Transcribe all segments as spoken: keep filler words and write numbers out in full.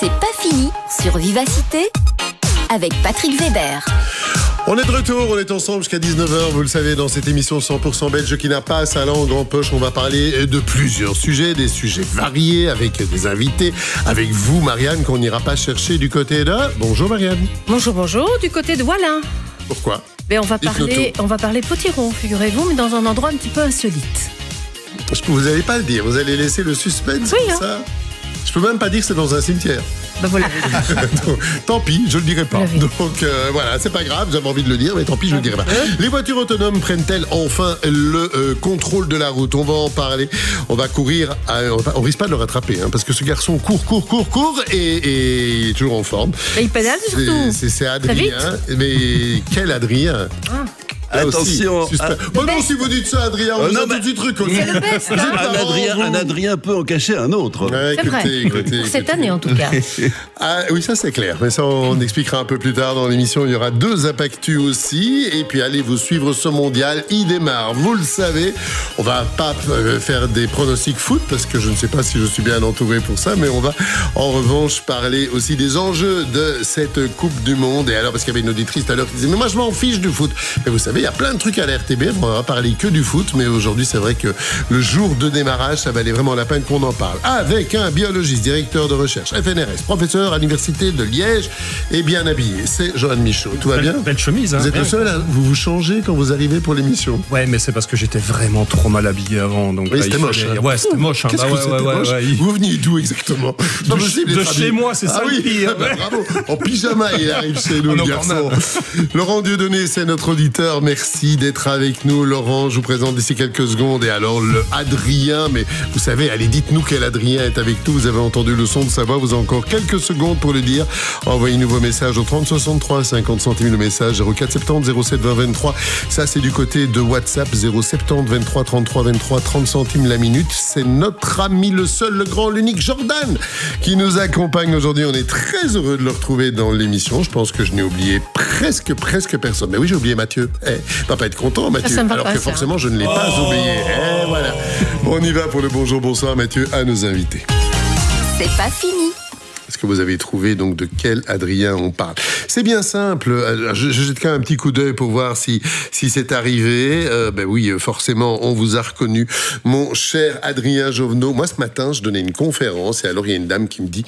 C'est pas fini sur Vivacité avec Patrick Weber. On est de retour, on est ensemble jusqu'à dix-neuf heures, vous le savez, dans cette émission cent pour cent belge qui n'a pas sa langue en poche. On va parler de plusieurs sujets, des sujets variés, avec des invités, avec vous Marianne, qu'on n'ira pas chercher du côté de... Bonjour Marianne. Bonjour, bonjour, du côté de Wallin. Pourquoi ? Mais on va parler, on va parler potiron, figurez-vous, mais dans un endroit un petit peu insolite. Vous n'allez pas le dire, vous allez laisser le suspense, oui, comme hein. ça. Je peux même pas dire que c'est dans un cimetière. Ben voilà. Donc, tant pis, je le dirai pas. Donc euh, voilà, c'est pas grave, j'avais envie de le dire, mais tant pis, je le dirai pas. Les voitures autonomes prennent-elles enfin le euh, contrôle de la route ? On va en parler. On va courir, à, on risque pas de le rattraper, hein, parce que ce garçon court, court, court, court, et, et il est toujours en forme. Et il pédale surtout. C'est, c'est Adrien. Mais quel Adrien ? Ah. Là Attention. Aussi, ah, oh non, si vous dites ça, Adrien, on oh vous non, a tout de suite reconnu. C'est le best, hein. un, Adrien, un Adrien peut en cacher un autre. Ouais, c'est écoutez, vrai. écoutez, Pour cette écoutez. année, en tout cas. Ah, oui, ça c'est clair. Mais ça, on expliquera un peu plus tard dans l'émission. Il y aura deux impactus aussi. Et puis, allez vous suivre ce mondial. Il démarre, vous le savez. On va pas faire des pronostics foot parce que je ne sais pas si je suis bien entouré pour ça. Mais on va, en revanche, parler aussi des enjeux de cette Coupe du Monde. Et alors, parce qu'il y avait une auditrice tout à l'heure qui disait, mais moi, je m'en fiche du foot. Mais vous savez, il y a plein de trucs à la R T B F. On va parler que du foot. Mais aujourd'hui, c'est vrai que le jour de démarrage, ça valait vraiment la peine qu'on en parle. Avec un biologiste, directeur de recherche, F N R S, professeur à l'Université de Liège, et bien habillé. C'est Johan Michaud. Tout va bien ? Belle, belle chemise, hein. Vous êtes Ouais. le seul à vous vous changez quand vous arrivez pour l'émission. Ouais, mais c'est parce que j'étais vraiment trop mal habillé avant. Donc Oui, là, c'était il moche. fallait- hein. Ouais, c'était moche. Hein. Qu'est-ce Bah que ouais, c'était ouais, ouais, moche ouais, il- Vous veniez d'où exactement ? C'est pas De- possible de d'être chez habillé. moi, c'est ça Ah le oui, pire. bah, bravo. En pyjama, il arrive chez nous, Oh le non, garçon. quand Laurent Dieudonné, c'est notre auditeur. Merci d'être avec nous. Laurent, je vous présente d'ici quelques secondes. Et alors, le Adrien, mais vous savez, allez, dites-nous quel Adrien est avec nous. Vous avez entendu le son de sa voix. Vous avez encore quelques secondes pour le dire. Envoyez-nous vos messages au trente soixante-trois, cinquante centimes le message, zéro quatre soixante-dix, zéro sept vingt vingt-trois. Ça, c'est du côté de WhatsApp, zéro sept zéro vingt-trois trente-trois vingt-trois, trente centimes la minute. C'est notre ami, le seul, le grand, l'unique Jordan qui nous accompagne aujourd'hui. On est très heureux de le retrouver dans l'émission. Je pense que je n'ai oublié presque, presque personne. Mais oui, j'ai oublié Mathieu. Eh, va pas être content, Mathieu. Ça me va Alors pas, que ça. forcément, je ne l'ai pas oublié. Eh, voilà. On y va pour le bonjour, bonsoir, Mathieu, à nos invités. C'est pas fini. Est-ce que vous avez trouvé donc de quel Adrien on parle ? C'est bien simple. Je, je jette quand même un petit coup d'œil pour voir si, si c'est arrivé. Euh, ben oui, forcément, on vous a reconnu. Mon cher Adrien Jovenot, moi ce matin, je donnais une conférence et alors il y a une dame qui me dit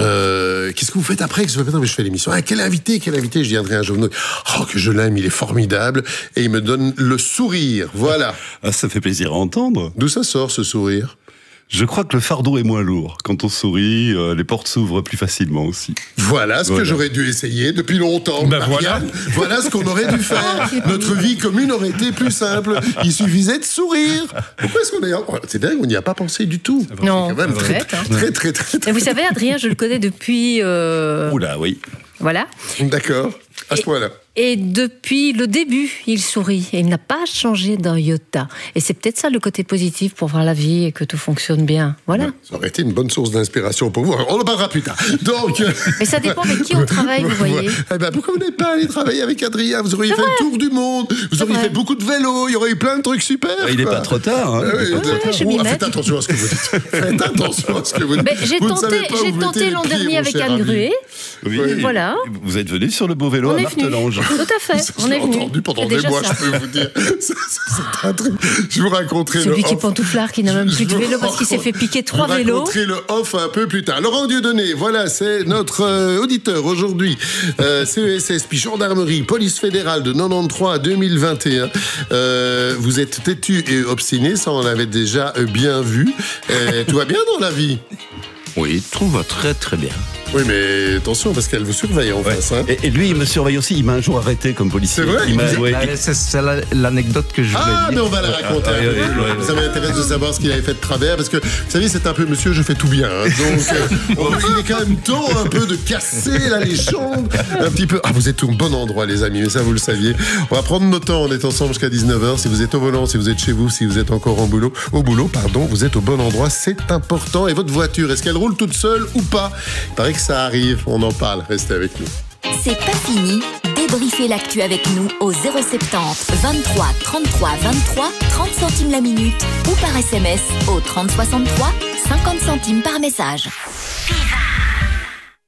euh, qu'est-ce que vous faites après ? Qu'est-ce que vous faites ? Je fais l'émission. Ah, quel invité ? Quel invité ? Je dis Adrien Jovenot. Oh, que je l'aime, il est formidable. Et il me donne le sourire. Voilà. Ah, ça fait plaisir à entendre. D'où ça sort ce sourire ? Je crois que le fardeau est moins lourd. Quand on sourit, euh, les portes s'ouvrent plus facilement aussi. Voilà ce Voilà. que j'aurais dû essayer depuis longtemps. Ben Marianne. Voilà ce qu'on aurait dû faire. Notre vie commune aurait été plus simple. Il suffisait de sourire. Pourquoi est-ce qu'on est... Oh, c'est dingue, on n'y a pas pensé du tout. Non, C'est quand même c'est très, bête, hein. très, très, très, très, Et vous savez, Adrien, je le connais depuis... euh, Oula, oui. Voilà. D'accord. À ce Et- point-là. Et depuis le début, il sourit. Et il n'a pas changé d'un iota. Et c'est peut-être ça le côté positif pour voir la vie et que tout fonctionne bien. Voilà. Ça aurait été une bonne source d'inspiration pour vous. On en parlera plus tard. Donc... Mais ça dépend avec qui on travaille, vous voyez. Eh ben, pourquoi vous n'êtes pas allé travailler avec Adrien ? Vous auriez C'est fait vrai. le tour du monde. Vous auriez vrai. fait beaucoup de vélo. Il y aurait eu plein de trucs super. Il n'est quoi. pas trop tard. Hein. Ah oui, Ouais, d'accord. je m'y Oh, mets. faites attention à ce que vous dites. Faites attention à ce que vous dites. Mais j'ai Vous ne tenté, savez pas où j'ai vous tenté mettez l'an les pieds, dernier mon avec cher Anne ami. Gruet. Oui. Voilà. Vous êtes venu sur le beau vélo On à est venu. Martelange. Tout à fait. Ça, On je l'ai est venu. entendu pendant C'est des déjà mois, ça. je peux vous dire. Ça, ça, c'est un truc. Je vous raconterai Celui le qui off. pantouflard qui n'a même Je- plus de je vous vélo parce qu'il s'est fait piquer trois Je vous vélos. raconterai le off un peu plus tard. Laurent Dieudonné, voilà, c'est notre euh, auditeur aujourd'hui. Euh, C E S S, puis gendarmerie, police fédérale de quatre-vingt-treize à deux mille vingt et un. Euh, vous êtes têtu et obstiné, ça on l'avait déjà euh, bien vu. Euh, tout va bien dans la vie ? Oui, tout va très très bien. Oui, mais attention, parce qu'elle vous surveille en Ouais. face. Hein. Et, et lui, il me surveille aussi. Il m'a un jour arrêté comme policier. C'est vrai Il m'a, Vous- ouais, Ah, c'est, c'est la- l'anecdote que je voulais Ah, mais dire. on va la raconter. Ah, un peu ouais, plus ouais, loin. ouais. Ça m'intéresse de savoir ce qu'il avait fait de travers, parce que, vous savez, c'est un peu monsieur, je fais tout bien. Hein. Donc, euh, on- il est quand même temps un peu de casser la légende. Un petit peu. Ah, vous êtes au bon endroit, les amis, mais ça, vous le saviez. On va prendre notre temps. On est ensemble jusqu'à dix-neuf heures. Si vous êtes au volant, si vous êtes chez vous, si vous êtes encore en boulot, au boulot, pardon, vous êtes au bon endroit. C'est important. Et votre voiture, est-ce qu'elle roule toute seule ou pas ? Il paraît que ça arrive. On en parle. Restez avec nous. C'est pas fini. Débriefez l'actu avec nous au zéro soixante-dix, vingt-trois, trente-trois, vingt-trois, trente centimes la minute ou par S M S au trente soixante-trois, cinquante centimes par message.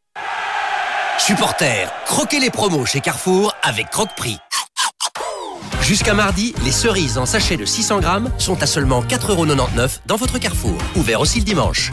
Supporters, croquez les promos chez Carrefour avec Croque-Prix. Jusqu'à mardi, les cerises en sachet de six cents grammes sont à seulement quatre euros quatre-vingt-dix-neuf dans votre Carrefour. Ouvert aussi le dimanche.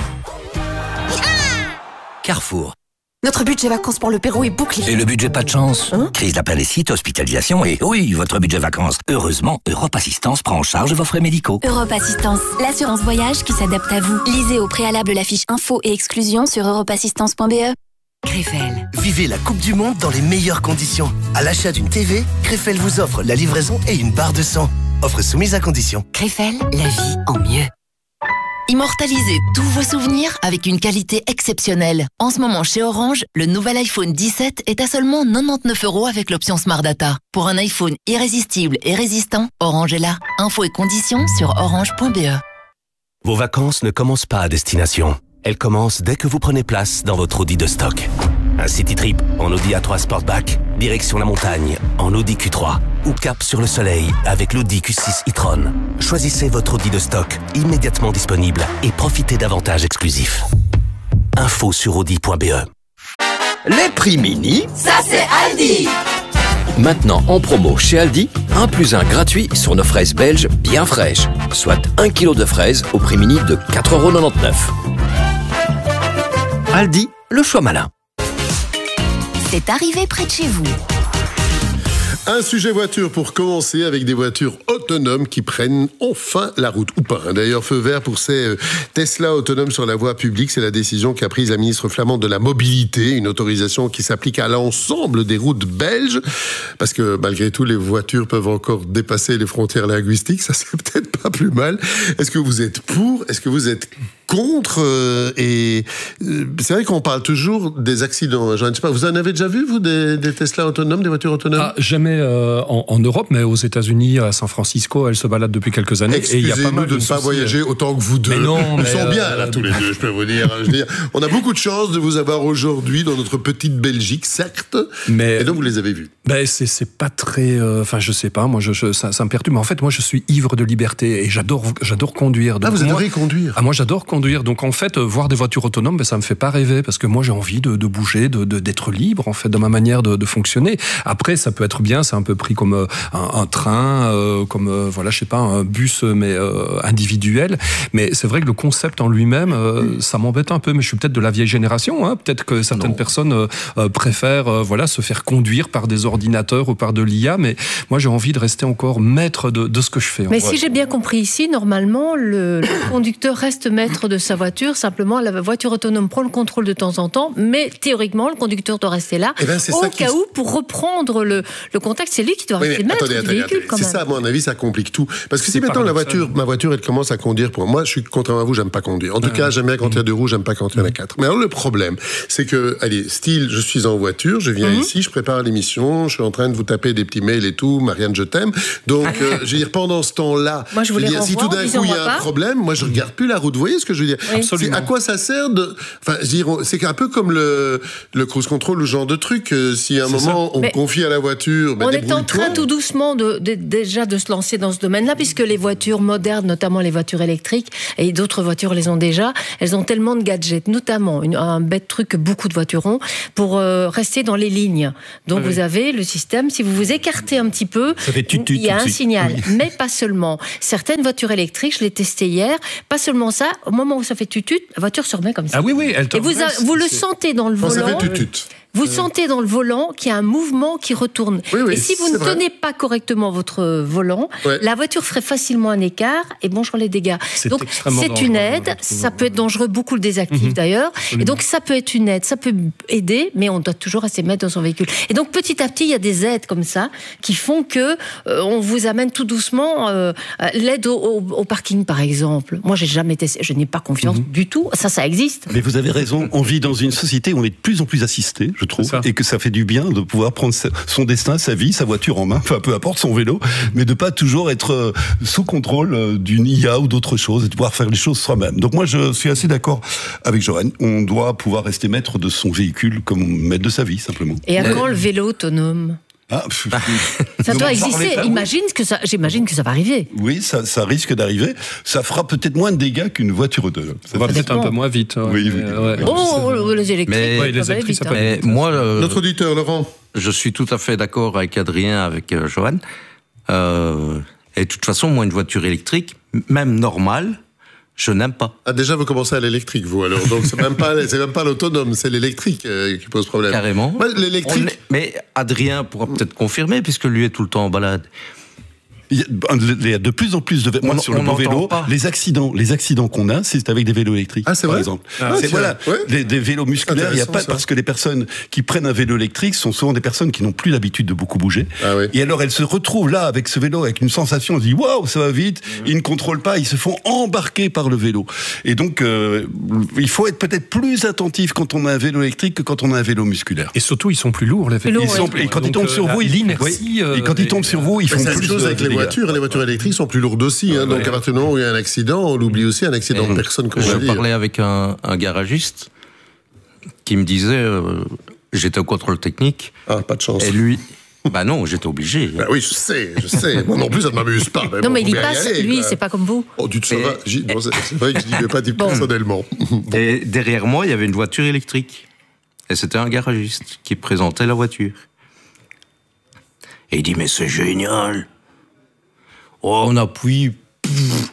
Carrefour. Notre budget vacances pour le Pérou est bouclé. Et le budget pas de chance hein? Crise d'appendicite, hospitalisation et oui, votre budget vacances. Heureusement, Europe Assistance prend en charge vos frais médicaux. Europe Assistance, l'assurance voyage qui s'adapte à vous. Lisez au préalable la fiche info et exclusion sur europe assistance point b e. Krefel. Vivez la Coupe du Monde dans les meilleures conditions. À l'achat d'une T V, Krefel vous offre la livraison et une barre de sang. Offre soumise à condition. Krefel, la vie en mieux. Immortalisez tous vos souvenirs avec une qualité exceptionnelle. En ce moment, chez Orange, le nouvel iPhone dix-sept est à seulement quatre-vingt-dix-neuf euros avec l'option Smart Data. Pour un iPhone irrésistible et résistant, Orange est là. Infos et conditions sur orange point b e. Vos vacances ne commencent pas à destination. Elles commencent dès que vous prenez place dans votre Audi de stock. Un city trip en Audi A trois Sportback, direction la montagne en Audi Q trois ou cap sur le soleil avec l'Audi Q six e-tron. Choisissez votre Audi de stock immédiatement disponible et profitez d'avantages exclusifs. Info sur audi point b e. Les prix mini, ça c'est Aldi. Maintenant en promo chez Aldi, un plus un gratuit sur nos fraises belges bien fraîches, soit un kilo de fraises au prix mini de quatre euros quatre-vingt-dix-neuf. Aldi, le choix malin. C'est arrivé près de chez vous. Un sujet voiture pour commencer avec des voitures autonomes qui prennent enfin la route, ou pas. D'ailleurs, feu vert pour ces Tesla autonomes sur la voie publique. C'est la décision qu'a prise la ministre flamande de la Mobilité, une autorisation qui s'applique à l'ensemble des routes belges. Parce que malgré tout, les voitures peuvent encore dépasser les frontières linguistiques. Ça, c'est peut-être pas plus mal. Est-ce que vous êtes pour? Est-ce que vous êtes contre? euh, Et euh, c'est vrai qu'on parle toujours des accidents. Je ne sais pas, vous en avez déjà vu, vous, des, des Tesla autonomes, des voitures autonomes? Ah, jamais euh, en, en Europe, mais aux États-Unis, à San Francisco, elles se baladent depuis quelques années. Excusez-nous et il y a pas mal de, de ne pas soucis. voyager autant que vous deux. Mais non, Ils mais sont euh, bien là tous les deux, je peux vous dire. Je veux dire, on a beaucoup de chance de vous avoir aujourd'hui dans notre petite Belgique, certes. Mais et donc vous les avez vus. Ben c'est c'est pas très, enfin euh, je sais pas, moi je, je ça, ça me perturbe. Mais en fait, moi je suis ivre de liberté et j'adore j'adore conduire. Donc ah vous moi, adorez conduire? Ah moi j'adore conduire. Donc en fait, euh, voir des voitures autonomes, ben ça me fait pas rêver parce que moi j'ai envie de, de bouger, de, de d'être libre en fait dans ma manière de, de fonctionner. Après ça peut être bien, c'est un peu pris comme euh, un, un train, euh, comme euh, voilà je sais pas un bus mais euh, individuel. Mais c'est vrai que le concept en lui-même, euh, mmh. ça m'embête un peu. Mais je suis peut-être de la vieille génération. Hein. Peut-être que certaines non. personnes euh, euh, préfèrent euh, voilà se faire conduire par des ordinateurs ou par de l'I A, mais moi j'ai envie de rester encore maître de, de ce que je fais. Mais si j'ai bien compris ici, normalement le, le conducteur reste maître de sa voiture, simplement la voiture autonome prend le contrôle de temps en temps, mais théoriquement le conducteur doit rester là, eh ben, au cas qui... où pour reprendre le, le contact, c'est lui qui doit oui, rester maître attendez, du attendez, véhicule. Quand c'est même. ça, à mon avis, ça complique tout. Parce que si maintenant la voiture, ma voiture, elle commence à conduire pour moi, je suis contrairement à vous, j'aime pas conduire. En tout ah, cas, j'aime bien quand il y a deux roues, j'aime pas quand il y en a quatre. Mais alors le problème, c'est que, allez, style, je suis en voiture, je viens mm-hmm. ici, je prépare l'émission, je suis en train de vous taper des petits mails et tout, Marianne, je t'aime. Donc, euh, je veux dire, pendant ce temps-là, moi, je, je veux dire, si tout d'un coup il y a un problème, moi je regarde plus la route. Vous voyez ce que je veux dire? Oui. C'est, à quoi ça sert de, enfin, je veux dire, c'est un peu comme le, le cruise control, le genre de truc. Euh, si à un c'est moment ça. on mais confie à la voiture, ben, on est en train tout doucement de, de, déjà de se lancer dans ce domaine-là, puisque les voitures modernes, notamment les voitures électriques, et d'autres voitures les ont déjà, elles ont tellement de gadgets, notamment une, un bête truc que beaucoup de voitures ont, pour euh, rester dans les lignes. Donc oui. vous avez le système, si vous vous écartez un petit peu, il y a un signal, oui. mais pas seulement. Certaines voitures électriques, je l'ai testé hier, pas seulement ça, au moment où ça fait tutut, la voiture se remet comme ça. Ah oui, oui, elle Et vous, a, vous le sentez dans le Quand volant. Ça fait tutut. Vous euh... sentez dans le volant qu'il y a un mouvement qui retourne. Oui, oui, et si vous ne vrai. tenez pas correctement votre volant, ouais. la voiture ferait facilement un écart et bonjour les dégâts. C'est donc c'est une aide, ça peut être dangereux, beaucoup le désactivent mm-hmm. d'ailleurs. Absolument. Et donc ça peut être une aide, ça peut aider, mais on doit toujours rester maître dans son véhicule. Et donc petit à petit, il y a des aides comme ça qui font que euh, on vous amène tout doucement euh, l'aide au, au, au parking par exemple. Moi j'ai jamais testé, je n'ai pas confiance mm-hmm. du tout. Ça, ça existe. Mais vous avez raison, on vit dans une société où on est de plus en plus assisté, je trouve, et que ça fait du bien de pouvoir prendre son destin, sa vie, sa voiture en main, enfin peu importe son vélo, mais de pas toujours être sous contrôle d'une I A ou d'autre chose et de pouvoir faire les choses soi-même. Donc moi je suis assez d'accord avec Joanne, on doit pouvoir rester maître de son véhicule comme maître de sa vie simplement. Et à quand le vélo autonome ? Ah, ça doit exister. Imagine que ça, j'imagine que ça va arriver. Oui, ça, ça risque d'arriver. Ça fera peut-être moins de dégâts qu'une voiture autonome. Ça va peut-être un peu moins vite. Ouais. Oui, oui. Euh, ouais. Oh, les électriques. Mais, ouais, les électriques, vite, ça hein. mais moi, euh, Notre auditeur, Laurent. je suis tout à fait d'accord avec Adrien, avec euh, Johan. Euh, et de toute façon, moi, une voiture électrique, même normale, je n'aime pas. Ah, déjà, vous commencez à l'électrique, vous, alors. Donc, c'est même pas, c'est même pas l'autonome, c'est l'électrique euh, qui pose problème. Carrément. Ouais, l'électrique. Est... Mais Adrien pourra peut-être confirmer, puisque lui est tout le temps en balade. Il y a de plus en plus de vélos. Moi, on, sur le on beau vélo, pas. les accidents, les accidents qu'on a, c'est avec des vélos électriques. Ah, c'est par vrai exemple. Ah, c'est voilà, ouais. des, des vélos musculaires. Il y a pas ça. parce que les personnes qui prennent un vélo électrique sont souvent des personnes qui n'ont plus l'habitude de beaucoup bouger. Ah, oui. Et alors elles se retrouvent là avec ce vélo, avec une sensation. On se dit waouh, ça va vite. Mmh. Ils ne contrôlent pas, ils se font embarquer par le vélo. Et donc euh, il faut être peut-être plus attentif quand on a un vélo électrique que quand on a un vélo musculaire. Et surtout, ils sont plus lourds les vélos. Ils sont, et quand donc, ils tombent sur euh, vous, ils l'inertie. oui, et quand ils tombent sur vous, ils font c'est plus la chose de avec les dégâts. voitures. Les voitures électriques sont plus lourdes aussi. Hein, ouais. Donc, à partir du moment où il y a un accident, on l'oublie aussi, un accident Et de personne, comme on je va dire. parlais avec un, un garagiste qui me disait, euh, j'étais au contrôle technique. Ah, pas de chance. Et lui, bah non, j'étais obligé. Bah oui, je sais, je sais. Moi non plus, ça ne m'amuse pas. Mais Non, bon, mais il y faut bien passe, aller, lui, quoi. c'est pas comme vous. Oh, tu te Et- sauras. J'y- bon, c'est c'est vrai que je n'y vais pas dit Bon. personnellement. Et derrière moi, il y avait une voiture électrique. Et c'était un garagiste qui présentait la voiture. Et il dit, mais c'est génial. Oh, on appuie. Pff.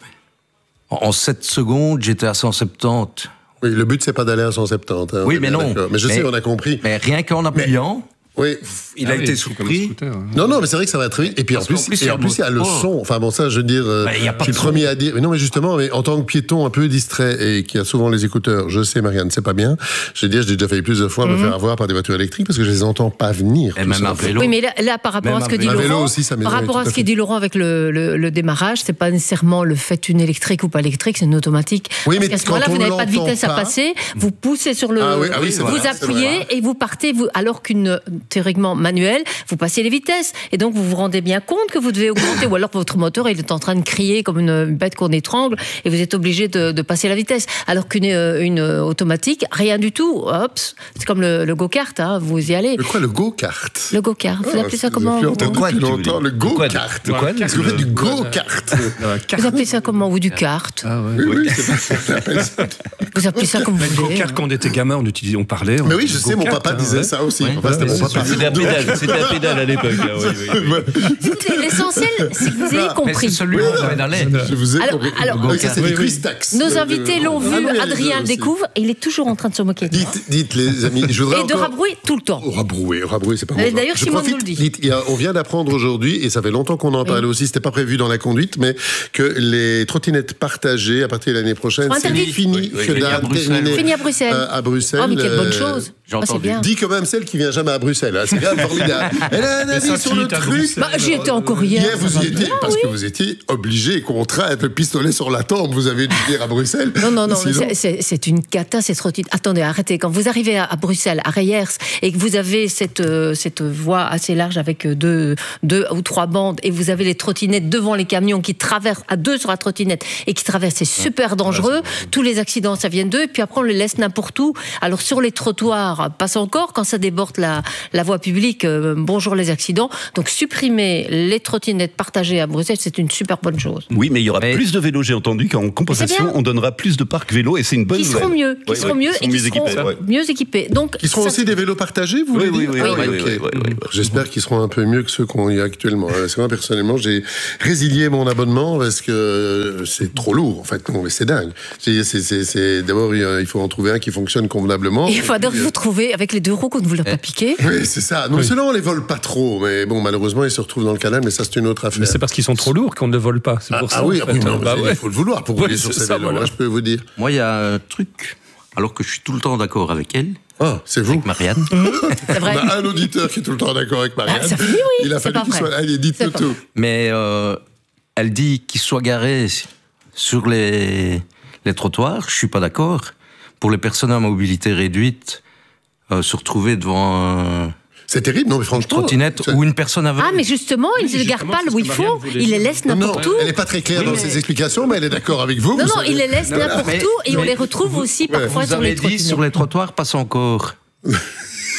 En sept secondes, j'étais à cent soixante-dix. Oui, le but, c'est pas d'aller à cent soixante-dix. Hein, Oui, on est mais bien non. d'accord. Mais je Mais- sais, on a compris. Mais rien qu'en appuyant, Oui. il Ah a oui, été c'est comme surpris. un scooter, ouais. Non, non, mais c'est vrai que ça va très vite. Et puis en Parce plus, qu'en plus, et il y a en plus, il y a le un son. Enfin bon, ça, je veux dire, euh, Bah, il y a pas je suis de le son. premier à dire. Mais non, mais justement, mais en tant que piéton un peu distrait et qui a souvent les écouteurs, je sais, Marianne, c'est pas bien. Je vais dire, j'ai déjà failli plusieurs fois me faire avoir par des voitures électriques parce que je les entends pas venir. Et tout même ça. un vélo. Oui, mais là, là, par rapport Même à ce que un dit vélo. Un vélo Laurent, aussi, ça m'étonne, par rapport tout à à ce fait. que dit Laurent avec le, le, le démarrage, c'est pas nécessairement le fait une électrique ou pas électrique, c'est une automatique. Oui, mais Parce qu'à ce quand moment-là, on vous n'avez pas de l'entend vitesse à pas- passer, vous poussez sur le, Ah oui, ah oui, c'est vous vrai, c'est appuyez vrai. et vous partez, vous, alors qu'une théoriquement manuelle, vous passez les vitesses et donc vous vous rendez bien compte que vous devez augmenter ou alors votre moteur il est en train de crier comme une bête qu'on étrangle et vous êtes obligé de, de passer la vitesse. Alors qu'une euh, une automatique, rien du tout. Hop, c'est comme le, le go-kart, hein, vous y allez. Le quoi, le go-kart? Le go-kart, vous Ah, appelez ça vous comment avez vous entendu quoi, depuis tu veux longtemps, le go-kart. De quoi Est-ce que vous faites du go-kart? Vous appelez ça comment? Ou du kart? Ah ouais. Oui, oui, c'est ça. j'appelle ça. Vous appelez ça comme Mais vous le voulez. go-kart, quand on était gamin, on utilisait, on parlait. on Mais oui, disait je sais, mon go-kart, papa hein, disait ouais. ça aussi. Ouais. Enfin, c'était mon Ouais, papa. C'était la pédale, c'était la pédale à l'époque. hein, oui, oui, oui. Écoutez, l'essentiel, c'est que vous ayez Mais compris. c'est celui où on pédalait. Je vous ai Alors- compris. alors- Oui, ça, c'est Oui, des oui. quiz tax. Nos Euh, invités l'ont ah vu, non, il y a les Adrien deux le aussi. découvre et il est toujours en train de se moquer de moi. Dites, dites, les amis, je voudrais Et de encore... rabrouer tout le temps. Oh, rabrouer, rabrouer, c'est pas Et bon. d'ailleurs, Je Simone profite, nous le dit. dites, il y a- on vient d'apprendre aujourd'hui, et ça fait longtemps qu'on en parlait aussi, c'était pas prévu dans la conduite, mais que les trottinettes partagées à partir de l'année prochaine, Sont c'est interdites. fini, Oui, oui, que oui, dalle, à Bruxelles. terminé. Fini à Bruxelles. Euh, à Bruxelles. Oh, mais quelle bonne euh, chose. j'ai Ah, c'est entendu. bien. Dit quand même celle qui vient jamais à Bruxelles. Hein. C'est quand même formidable. Elle a un Mais avis ça sur le cite à truc. Bruxelles. Bah, j'y étais encore hier. Hier, vous ça y va étiez, bien, parce oui. que vous étiez obligé, contraint, avec le pistolet sur la tempe. Vous avez dû venir à Bruxelles. Non, non, non, Sinon- c'est- c'est c'est une cata, cette trottinette. Attendez, arrêtez. Quand vous arrivez à, à Bruxelles, à Reyers, et que vous avez cette, euh, cette voie assez large avec euh, deux, deux ou trois bandes, et vous avez les trottinettes devant les camions qui traversent, à deux sur la trottinette, et qui traversent, c'est super dangereux. Tous les accidents, ça vient d'eux, et puis après, on les laisse n'importe où. Alors, sur les trottoirs, passe encore, quand ça déborde la, la voie publique, euh, bonjour les accidents. Donc, supprimer les trottinettes partagées à Bruxelles, c'est une super bonne chose. Oui, mais il y aura Mais- plus de vélos, j'ai entendu, qu'en compensation, bien. on donnera plus de parcs vélos, et c'est une bonne Qui seront nouvelle. mieux, qui Ouais, seront ouais, mieux, qui et qui mieux seront équipés, ouais. mieux équipés. Donc, Qui seront ça- aussi des vélos partagés, vous Oui, voulez oui, dire oui, Ah oui, ok. oui, oui, oui, oui. J'espère qu'ils seront un peu mieux que ceux qu'on y a actuellement. Euh, C'est moi, personnellement, j'ai résilié mon abonnement parce que euh, c'est trop lourd, en fait. Non, mais c'est dingue. C'est- c'est- c'est- c'est- D'abord, il y a- il faut en trouver un qui fonctionne convenablement. il faut d'abord Et puis, vous trouver avec les deux roues qu'on ne voulait pas piquer. euh, Oui, c'est ça. Non, ceux-là, on les vole pas trop. Mais bon, malheureusement, ils se retrouvent dans le canal, mais ça, c'est une autre affaire. Mais c'est parce qu'ils sont trop lourds qu'on ne le vole pas. C'est Ah, pour ça. ah oui, en ah fait. oui, non, Bah mais ouais. il faut le vouloir pour Ouais, rouler sur c'est ces ça, vélos, voilà. hein, je peux vous dire. Moi, il y a un truc, alors que je suis tout le temps d'accord avec elle, Ah, c'est vous. avec Marianne. C'est vrai. On a un auditeur qui est tout le temps d'accord avec Marianne. Ah, ça finit, oui, Il a c'est fallu pas qu'il vrai. soit là. Allez, dites-le C'est pas tout. Mais euh, elle dit qu'il soit garé sur les, les trottoirs. Je suis pas d'accord. Pour les personnes à mobilité réduite, euh, se retrouver devant un- C'est terrible, non, mais une franchement. trottinette c'est- ou une personne aveugle. Ah, mais justement, il ne se gare justement, pas c'est ce où que il Marianne faut, voulait il les dire. laisse Non, n'importe où. elle n'est pas très claire Oui, dans mais- ses explications, mais elle est d'accord avec vous. Non, vous non, savez. il les laisse n'importe mais- où et on mais les retrouve aussi Ouais. parfois Vous sur les avez dit trottinettes. sur les trottoirs, passe encore.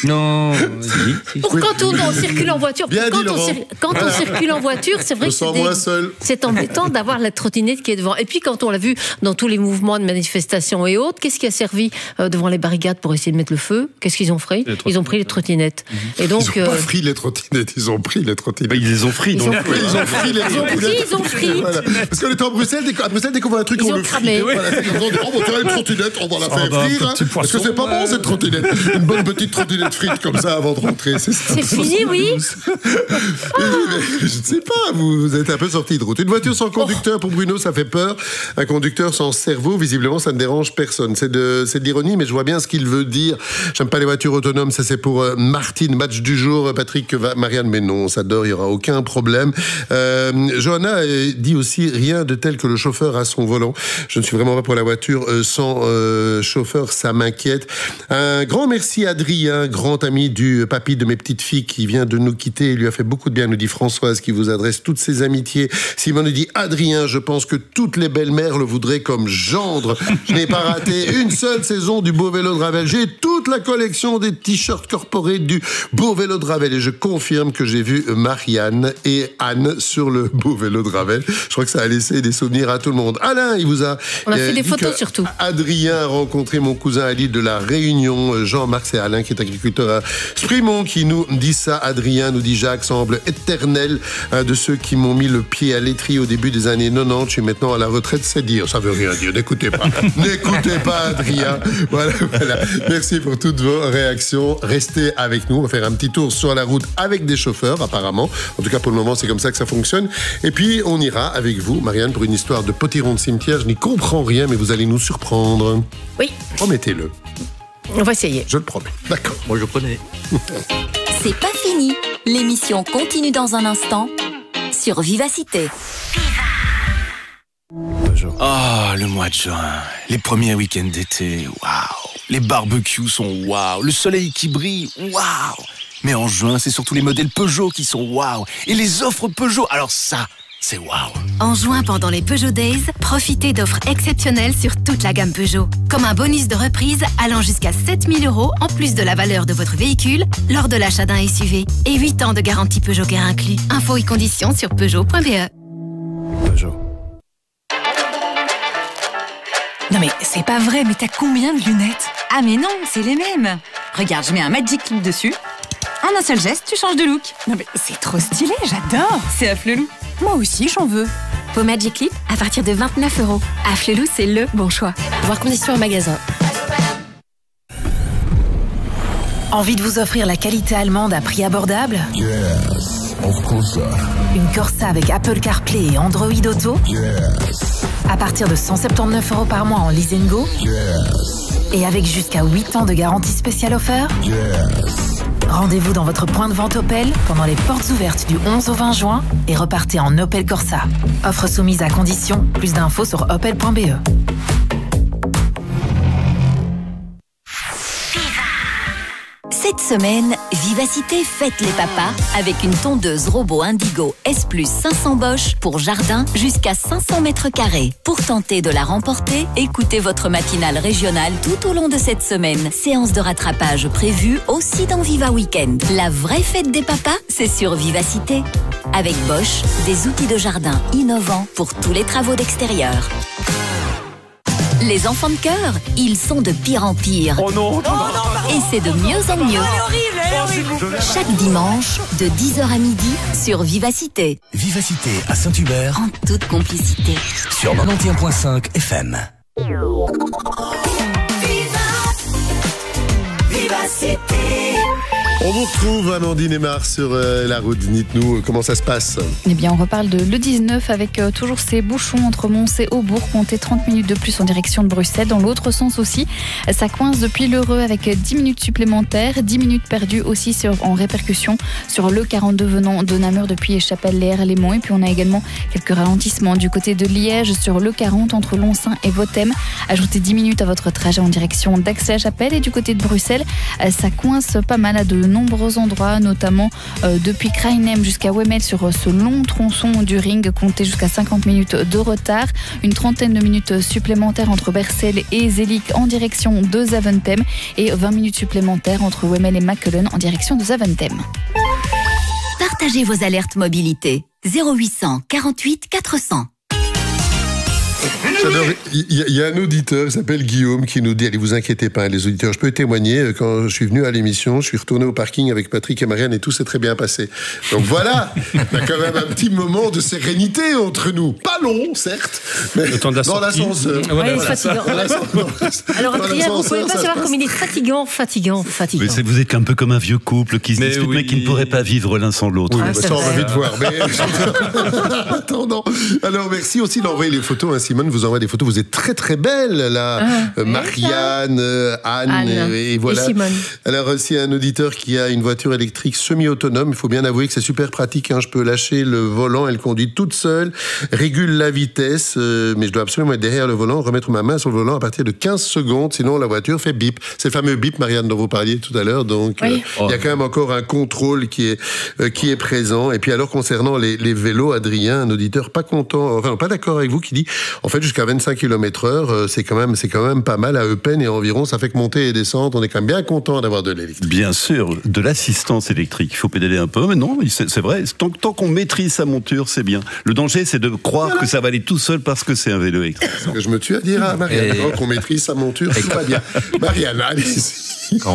Non. Pour quand on, on circule en voiture, Bien quand, dit, on, cir- quand on circule en voiture, c'est vrai Je que c'est, sens des- moins seul. c'est embêtant d'avoir la trottinette qui est devant. Et puis quand on l'a vu dans tous les mouvements de manifestation et autres, qu'est-ce qui a servi euh, devant les barricades pour essayer de mettre le feu? Qu'est-ce qu'ils ont fait? Ils ont pris les trottinettes. Mmh. Et donc, ils n'ont pas euh, pris les trottinettes, ils ont pris les trottinettes. Bah, ils les ont pris. Ils donc. ont pris. Ils ont pris les Ils ont pris, ils ont pris. Voilà. Parce qu'on était en Bruxelles, dès, à Bruxelles, dès qu'on voit un truc, Ils on ont le cramé. frit. Voilà, c'est comme ça, on dit, oh, bon, tiens, une trottinette, on va la Oh, faire bah, un frire. petit Hein, parce poisson, que c'est pas ouais. bon, cette trottinette. Une bonne petite trottinette frite comme ça avant de rentrer. C'est, ça. C'est fini, oui. Je ne sais pas, vous, vous êtes un peu sorti de route. Une voiture sans conducteur, pour Bruno, ça fait peur. Un conducteur sans cerveau, visiblement, ça ne dérange personne. C'est de, c'est de l'ironie, mais je vois bien ce qu'il veut dire. J'aime pas les voitures autonomes, ça c'est pour euh, Martine, match du jour, Patrick, Marianne, mais non, on s'adore, il n'y aura aucun problème. Euh, Johanna euh, dit aussi rien de tel que le chauffeur à son volant. Je ne suis vraiment pas pour la voiture euh, sans euh, chauffeur, ça m'inquiète. Un grand merci à Adrien, grand ami du papy de mes petites filles qui vient de nous quitter. Il lui a fait beaucoup de bien, nous dit Françoise, qui vous adresse toutes ses amitiés. Simon nous dit Adrien, je pense que toutes les belles-mères le voudraient comme gendre. Je n'ai pas raté une seule saison du beau vélo de Ravel. J'ai toute la collection des t-shirts corporés du beau vélo de Ravel et je confirme que j'ai vu Marianne et Anne sur le beau vélo de Ravel. Je crois que ça a laissé des souvenirs à tout le monde. Alain, il vous a... On a fait euh, des dit photos que surtout. Adrien a rencontré mon cousin à l'île de la Réunion. Jean-Marc, c'est Alain qui est agriculteur à Sprimont qui nous dit ça. Adrien, nous dit Jacques, semble éternel, un de ceux qui m'ont mis le pied à l'étrier au début des années quatre-vingt-dix. Je suis maintenant à la retraite, c'est dire. Ça veut rien dire. N'écoutez pas. N'écoutez pas, Adrien. Voilà, voilà. Merci pour toutes vos réactions. Restez avec nous. On va faire un petit tour sur la route avec des chauffeurs, apparemment. En tout cas, pour le moment, c'est comme ça que ça fonctionne. Et puis, on ira avec vous, Marianne, pour une histoire de potiron de cimetière. Je n'y comprends rien, mais vous allez nous surprendre. Oui. Promettez-le. On va essayer. Je le promets. D'accord. Moi, je connais. C'est pas fini. L'émission continue dans un instant sur Vivacité. Ah, oh, le mois de juin, les premiers week-ends d'été, waouh. Les barbecues sont waouh, le soleil qui brille, waouh. Mais en juin, c'est surtout les modèles Peugeot qui sont waouh. Et les offres Peugeot, alors ça, c'est waouh. En juin, pendant les Peugeot Days, profitez d'offres exceptionnelles sur toute la gamme Peugeot. Comme un bonus de reprise allant jusqu'à sept mille euros en plus de la valeur de votre véhicule lors de l'achat d'un S U V. Et huit ans de garantie Peugeot Care inclus. Infos et conditions sur peugeot point b e. Peugeot. Non mais c'est pas vrai, mais t'as combien de lunettes? Ah mais non, c'est les mêmes. Regarde, je mets un Magic Clip dessus. En un seul geste, tu changes de look. Non mais c'est trop stylé, j'adore. C'est Afflelou. Moi aussi, j'en veux. Vos Magic Clip à partir de vingt-neuf euros. Afflelou, c'est le bon choix. Voir conditions en magasin. Envie de vous offrir la qualité allemande à prix abordable? Yes, of course. Une Corsa avec Apple CarPlay et Android Auto? Yes. À partir de cent soixante-dix-neuf euros par mois en lease and go? Yes. Et avec jusqu'à huit ans de garantie spéciale offert? Yes. Rendez-vous dans votre point de vente Opel pendant les portes ouvertes du onze au vingt juin et repartez en Opel Corsa. Offre soumise à condition. Plus d'infos sur opel point b e. Cette semaine, Vivacité fête les papas avec une tondeuse robot Indigo S plus cinq cents Bosch pour jardin jusqu'à cinq cents mètres carrés. Pour tenter de la remporter, écoutez votre matinale régionale tout au long de cette semaine. Séance de rattrapage prévue aussi dans Viva Weekend. La vraie fête des papas, c'est sur Vivacité. Avec Bosch, des outils de jardin innovants pour tous les travaux d'extérieur. Les enfants de cœur, ils sont de pire en pire. Oh non, non, non, Et c'est de mieux en mieux. Chaque dimanche, de dix heures à midi, sur Vivacité. Vivacité à Saint-Hubert. En toute complicité. Sur quatre-vingt-onze virgule cinq F M. Vivacité. On vous retrouve, Amandine et Mar, sur euh, la route. Dites-nous comment ça se passe. Eh bien, on reparle de l'E dix-neuf avec euh, toujours ces bouchons entre Mons et Aubourg. Comptez trente minutes de plus en direction de Bruxelles. Dans l'autre sens aussi, ça coince depuis l'Heureux avec dix minutes supplémentaires. dix minutes perdues aussi sur, en répercussion sur le quarante-deux venant de Namur depuis Chapelle-Léer-les-Monts. Et puis, on a également quelques ralentissements du côté de Liège sur le quarante entre Lonsin et Vothem. Ajoutez dix minutes à votre trajet en direction d'Aix-la-Chapelle. Et du côté de Bruxelles, ça coince pas mal à de nombreux endroits, notamment euh, depuis Krainem jusqu'à Wemmel sur ce long tronçon du ring. Comptez jusqu'à cinquante minutes de retard. Une trentaine de minutes supplémentaires entre Bercel et Zelig en direction de Zaventem et vingt minutes supplémentaires entre Wemmel et Makkelen en direction de Zaventem. Partagez vos alertes mobilité. zéro huit cent quarante-huit quatre cents. Il y, y a un auditeur, il s'appelle Guillaume, qui nous dit, allez, vous inquiétez pas, les auditeurs, je peux témoigner, quand je suis venu à l'émission, je suis retourné au parking avec Patrick et Marianne et tout s'est très bien passé. Donc voilà, il y a quand même un petit moment de sérénité entre nous. Pas long, certes, mais le temps de la dans l'ascenseur. Ouais, ouais, c'est fatigant. Alors, Adrien, vous pouvez pas savoir comme il est fatigant, fatigant, fatigant. Mais vous êtes un peu comme un vieux couple qui se mais dispute, oui. mais qui ne pourrait pas vivre l'un sans l'autre. Oui, Ah, bah, ça, on va vite voir. Mais... Attendant. Alors, merci aussi d'envoyer les photos. Hein, Simone vous envoie des photos. Vous êtes très très belle, là. Ah, euh, Marianne, euh, Anne, Anne, et, et voilà. Et Simone. Alors, s'il y a un auditeur qui a une voiture électrique semi-autonome, il faut bien avouer que c'est super pratique. Hein. Je peux lâcher le volant, elle conduit toute seule, régule la vitesse, euh, mais je dois absolument être derrière le volant, remettre ma main sur le volant à partir de quinze secondes, sinon la voiture fait bip. C'est le fameux bip, Marianne, dont vous parliez tout à l'heure. Donc, il oui. euh, y a quand même encore un contrôle qui est, euh, qui est présent. Et puis alors, concernant les, les vélos, Adrien, un auditeur pas content, enfin pas d'accord avec vous, qui dit, en fait, jusqu'à vingt-cinq kilomètres heure, c'est quand même, c'est quand même pas mal à Eupen et environ. Ça fait que monter et descendre, on est quand même bien content d'avoir de l'électrique. Bien sûr, de l'assistance électrique. Il faut pédaler un peu, mais non, c'est, c'est vrai. Tant, tant qu'on maîtrise sa monture, c'est bien. Le danger, c'est de croire voilà. que ça va aller tout seul parce que c'est un vélo électrique. C'est ce que je me tue à dire à Marianne. Et... Tant qu'on maîtrise sa monture, tout va bien. Marianne, allez-y.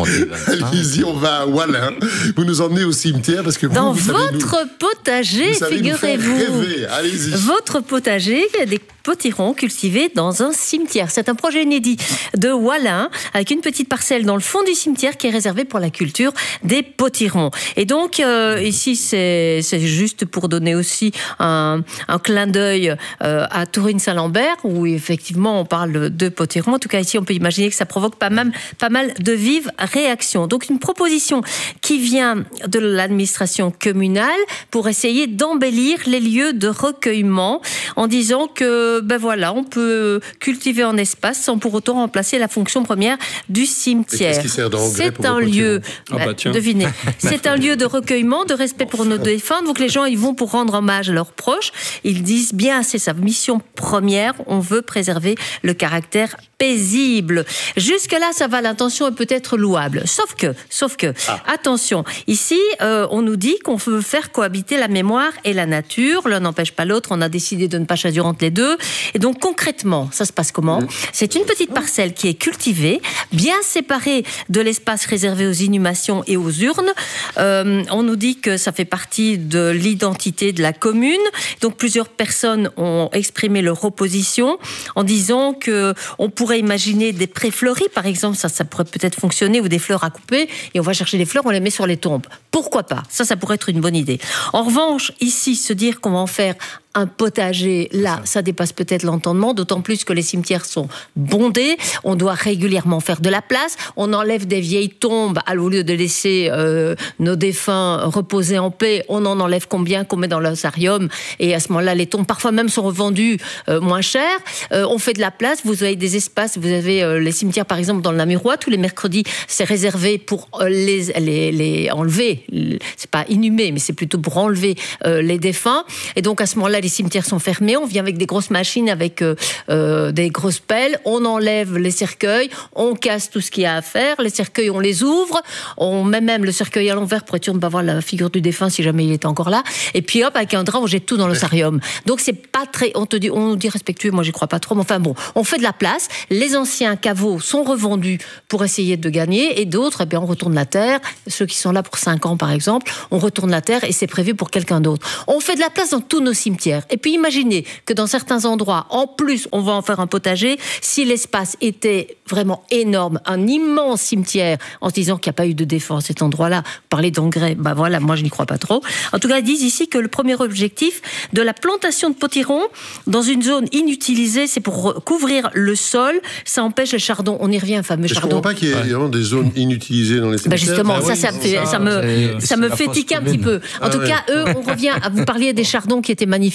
Allez-y, on va à Wallin. Vous nous emmenez au cimetière parce que vous, dans vous votre savez nous, potager, vous figurez-vous. Allez-y. Votre potager, il y a des potirons cultivés dans un cimetière. C'est un projet inédit de Wallin avec une petite parcelle dans le fond du cimetière qui est réservée pour la culture des potirons. Et donc euh, ici, c'est, c'est juste pour donner aussi un, un clin d'œil euh, à Tourine-Saint-Lambert où effectivement on parle de potirons. En tout cas ici, on peut imaginer que ça provoque pas mal, pas mal de vives réactions. Donc une proposition qui vient de l'administration communale pour essayer d'embellir les lieux de recueillement en disant que ben voilà, on peut cultiver en espace sans pour autant remplacer la fonction première du cimetière. Qu'est-ce qui sert d'engrais C'est pour un lieu, ah bah, bah, devinez, c'est un lieu de recueillement, de respect pour nos défunts. Donc les gens, ils vont pour rendre hommage à leurs proches. Ils disent bien, c'est sa mission première. On veut préserver le caractère paisible. Jusque là, ça va. L'intention est peut-être louable. Sauf que, sauf que, ah. attention. Ici, euh, on nous dit qu'on veut faire cohabiter la mémoire et la nature. L'un n'empêche pas l'autre. On a décidé de ne pas choisir entre les deux. Et donc concrètement, ça se passe comment ? C'est une petite parcelle qui est cultivée, bien séparée de l'espace réservé aux inhumations et aux urnes. Euh, on nous dit que ça fait partie de l'identité de la commune. Donc plusieurs personnes ont exprimé leur opposition en disant que on pourrait imaginer des prés fleuris, par exemple, ça, ça pourrait peut-être fonctionner, ou des fleurs à couper, et on va chercher les fleurs, on les met sur les tombes. Pourquoi pas ? Ça, ça pourrait être une bonne idée. En revanche, ici, se dire qu'on va en faire un potager, là, ça dépasse peut-être l'entendement, d'autant plus que les cimetières sont bondés, on doit régulièrement faire de la place, on enlève des vieilles tombes, au lieu de laisser euh, nos défunts reposer en paix, on en enlève combien qu'on met dans l'osarium, et à ce moment-là, les tombes, parfois même, sont revendues euh, moins cher. Euh, on fait de la place, vous avez des espaces, vous avez euh, les cimetières, par exemple, dans le Namurois, tous les mercredis, c'est réservé pour euh, les, les, les enlever, c'est pas inhumer, mais c'est plutôt pour enlever euh, les défunts, et donc à ce moment-là, les cimetières sont fermés, on vient avec des grosses machines, avec euh, euh, des grosses pelles, on enlève les cercueils, on casse tout ce qu'il y a à faire, les cercueils, on les ouvre, on met même le cercueil à l'envers pour être sûr de ne pas voir la figure du défunt si jamais il est encore là, et puis hop, avec un drap, on jette tout dans l'osarium. Donc c'est pas très, on te dit, on dit respectueux, moi j'y crois pas trop, mais enfin bon, on fait de la place, les anciens caveaux sont revendus pour essayer de gagner, et d'autres, eh bien, on retourne la terre, ceux qui sont là pour cinq ans par exemple, on retourne la terre et c'est prévu pour quelqu'un d'autre. On fait de la place dans tous nos cimetières. Et puis imaginez que dans certains endroits, en plus, on va en faire un potager, si l'espace était vraiment énorme, un immense cimetière, en se disant qu'il n'y a pas eu de défunt à cet endroit-là, parler d'engrais, ben voilà, moi je n'y crois pas trop. En tout cas, ils disent ici que le premier objectif de la plantation de potirons dans une zone inutilisée, c'est pour couvrir le sol, ça empêche le chardon. On y revient, un fameux je chardon. Je ne comprends pas qu'il y ait ouais. vraiment des zones inutilisées dans les cimetières. Ben justement, ah ça, oui, ça, fait, ça, ça me, ça me fait tiquer un petit peu. En ah tout ouais. cas, eux, on revient, à, vous parliez des chardons qui étaient magnifiques.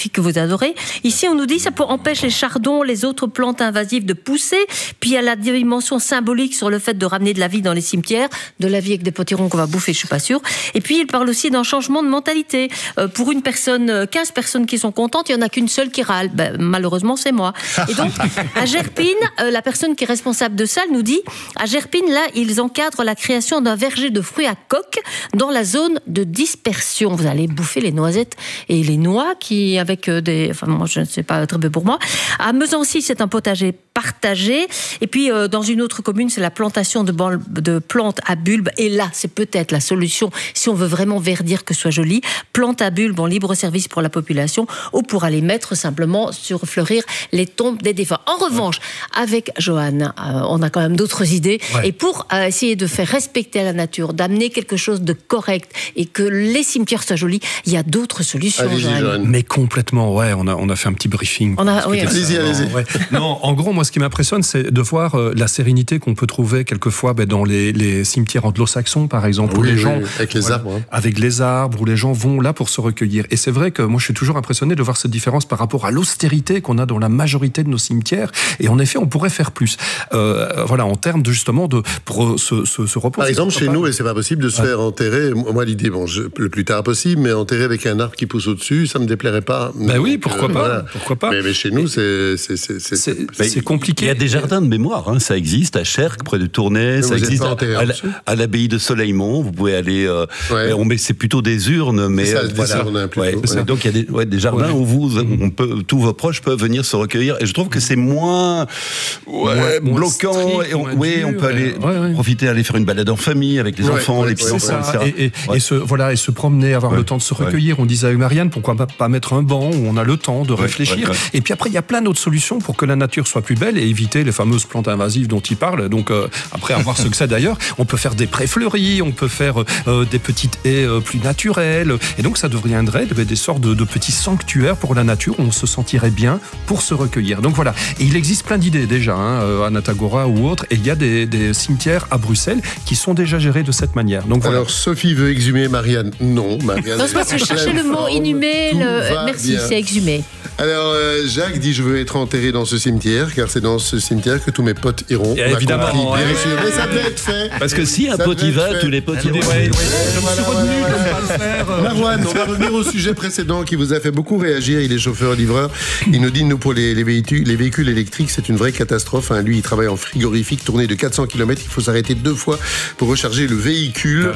magnifiques que vous adorez. Ici, on nous dit ça peut empêcher les chardons, les autres plantes invasives de pousser. Puis il y a la dimension symbolique sur le fait de ramener de la vie dans les cimetières, de la vie avec des potirons qu'on va bouffer, je suis pas sûre. Et puis il parle aussi d'un changement de mentalité. Euh, pour une personne, quinze personnes qui sont contentes, il y en a qu'une seule qui râle. Ben, malheureusement, c'est moi. Et donc, à Gerpine, euh, la personne qui est responsable de ça nous dit, à Gerpine, là, ils encadrent la création d'un verger de fruits à coque dans la zone de dispersion. Vous allez bouffer les noisettes et les noix qui, avec des... Enfin, moi, je ne sais pas, très peu pour moi. À Mezancy, c'est un potager partagé. Et puis, euh, dans une autre commune, c'est la plantation de, de plantes à bulbes. Et là, c'est peut-être la solution, si on veut vraiment verdir, que ce soit joli. Plantes à bulbes en libre service pour la population, ou pour aller mettre simplement sur fleurir les tombes des défunts. En revanche, avec Johan, euh, on a quand même d'autres idées. Ouais. Et pour euh, essayer de faire respecter la nature, d'amener quelque chose de correct et que les cimetières soient jolis, il y a d'autres solutions. Johan. Johan. Mais complètement, ouais. On a, on a fait un petit briefing. On a, oui, allez-y, allez-y. Ouais. Non, en gros, moi, ce qui m'impressionne, c'est de voir euh, la sérénité qu'on peut trouver quelquefois ben, dans les, les cimetières anglo-saxons, par exemple, oui, où les oui, gens... avec les voilà, arbres. Hein. Avec les arbres, où les gens vont là pour se recueillir. Et c'est vrai que moi, je suis toujours impressionné de voir cette différence par rapport à l'austérité qu'on a dans la majorité de nos cimetières. Et en effet, on pourrait faire plus. Euh, voilà, en termes de justement de pour se, se, se reposer. Par exemple, chez nous, et c'est pas possible de se ouais. faire enterrer. Moi, l'idée, bon, je, le plus tard possible, mais enterrer avec un arbre qui pousse au-dessus, ça me déplairait pas. Ben oui, pourquoi euh, pas voilà. Pourquoi pas. Mais, mais chez nous, c'est c'est c'est c'est, c'est, c'est compliqué. Il y a des jardins de mémoire, hein, ça existe à Cherques, près de Tournai, ça existe à, à, à l'abbaye de Soleilmont. Vous pouvez aller. Euh, ouais. On met c'est plutôt des urnes, mais ça, euh, des voilà. urnes, ouais, ouais. Donc il y a des, ouais, des jardins ouais. où vous, on peut, tous vos proches peuvent venir se recueillir. Et je trouve que c'est moins, ouais, moins bloquant. Strict, et on, oui, on peut aller ouais, ouais. profiter, aller faire une balade en famille avec les ouais, enfants, ouais, les petits enfants, et cetera. Et, et, ouais. et se voilà, et se promener, avoir ouais. le temps de se recueillir. Ouais. On disait avec Marianne, pourquoi pas, pas mettre un banc où on a le temps de ouais, réfléchir. Ouais, ouais. Et puis après, il y a plein d'autres solutions pour que la nature soit plus belle et éviter les fameuses plantes invasives dont il parle. Donc euh, après avoir ce que c'est d'ailleurs, on peut faire des prés fleuris, on peut faire euh, des petites haies euh, plus naturelles. Et donc ça deviendrait des sortes de, de petits sanctuaires pour la nature où on se sentirait bien pour se recueillir. Donc voilà. Et il existe plein d'idées déjà, hein, à Natagora ou autre. Et il y a des, des cimetières à Bruxelles qui sont déjà gérés de cette manière. Donc voilà. Alors Sophie veut exhumer Marianne. Non, Marianne. Non, c'est parce que je cherchais le mot inhumer. Le... Merci, bien. C'est exhumé. Alors euh, Jacques dit je veux être enterré dans ce cimetière car c'est dans ce cimetière que tous mes potes iront. Et évidemment. Ouais, bien sûr, mais ça peut être fait. Parce que si un pote y va, tous les potes y vont. Je me suis retenu de ne pas le faire. Marwan, on va revenir au sujet précédent qui vous a fait beaucoup réagir. Il est chauffeur-livreur. Il nous dit nous pour les, les véhicules, les véhicules électriques c'est une vraie catastrophe. Hein. Lui il travaille en frigorifique, tournée de quatre cents kilomètres. Il faut s'arrêter deux fois pour recharger le véhicule. Ouais.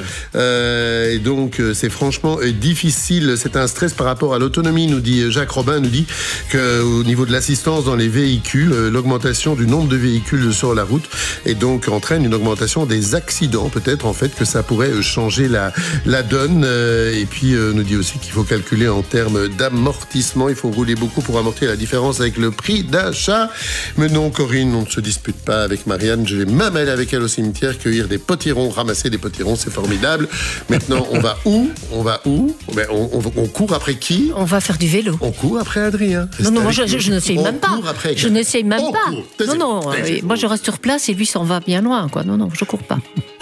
Euh, et donc c'est franchement difficile. C'est un stress par rapport à l'autonomie. Nous dit Jacques Robin nous dit qu'au niveau de l'assistance dans les véhicules, l'augmentation du nombre de véhicules sur la route et donc entraîne une augmentation des accidents. Peut-être en fait que ça pourrait changer la, la donne. Et puis nous dit aussi qu'il faut calculer en termes d'amortissement. Il faut rouler beaucoup pour amortir la différence avec le prix d'achat. Mais non, Corinne, on ne se dispute pas avec Marianne. Je vais même aller avec elle au cimetière, cueillir des potirons, ramasser des potirons, c'est formidable. Maintenant, on va où On va où ben, on, on, on court après qui On va faire du vélo. On court après Adrien. Non, non, moi je, je, je n'essaye même pas. Je n'essaye même on pas. Court. Non, non, euh, moi je reste sur place et lui s'en va bien loin, quoi. Non, non, je cours pas.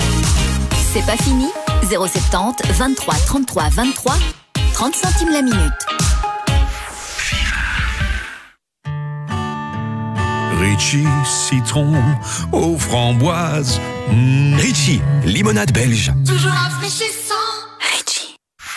C'est pas fini. zéro sept zéro vingt-trois trente-trois vingt-trois, trente centimes la minute. Ritchie, citron aux framboises. Mmh. Ritchie, limonade belge. Toujours rafraîchissant. Ritchie.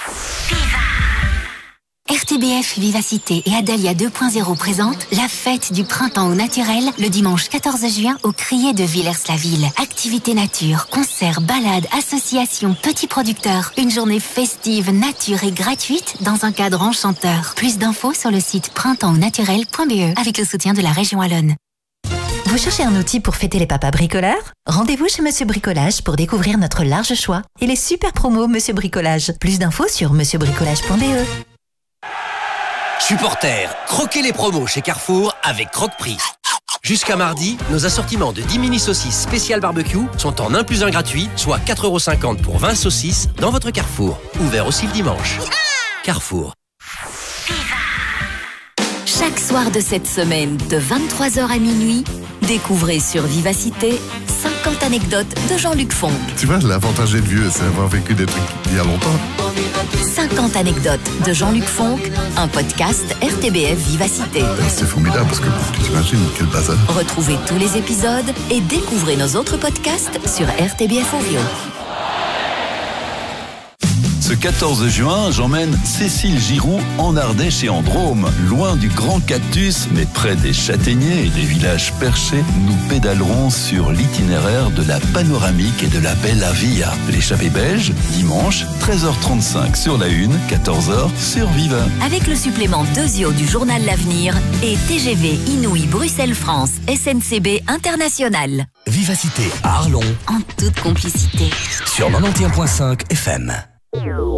R T B F Vivacité et Adalia deux point zéro présentent la fête du printemps au naturel le dimanche quatorze juin au Crier de Villers-la-Ville. Activités nature, concerts, balades, associations, petits producteurs. Une journée festive, nature et gratuite dans un cadre enchanteur. Plus d'infos sur le site printemps au naturel point b e avec le soutien de la région Wallonne. Vous cherchez un outil pour fêter les papas bricoleurs ? Rendez-vous chez Monsieur Bricolage pour découvrir notre large choix et les super promos Monsieur Bricolage. Plus d'infos sur monsieur bricolage point b e. Supporters, croquez les promos chez Carrefour avec Croque-Prix. Jusqu'à mardi, nos assortiments de dix mini saucisses spéciales barbecue sont en un plus un gratuit, soit quatre euros cinquante pour vingt saucisses dans votre Carrefour. Ouvert aussi le dimanche. Carrefour. Chaque soir de cette semaine, de vingt-trois heures à minuit, découvrez sur Vivacité cinq cinquante anecdotes de Jean-Luc Fonck. Tu vois, l'avantage d'être vieux, c'est avoir vécu des trucs il y a longtemps. cinquante anecdotes de Jean-Luc Fonck, un podcast R T B F Vivacité. C'est formidable parce que tu t'imagines quel bazar. Retrouvez tous les épisodes et découvrez nos autres podcasts sur R T B F Audio. Ce quatorze juin, j'emmène Cécile Giroux en Ardèche et en Drôme. Loin du grand cactus, mais près des châtaigniers et des villages perchés, nous pédalerons sur l'itinéraire de la panoramique et de la Bella Via. L'échappée belge, dimanche, treize heures trente-cinq sur la une, quatorze heures sur Viva. Avec le supplément Dosio du journal L'Avenir et T G V Inouï Bruxelles-France S N C B International. Vivacité à Arlon. En toute complicité. Sur quatre-vingt-onze virgule cinq F M.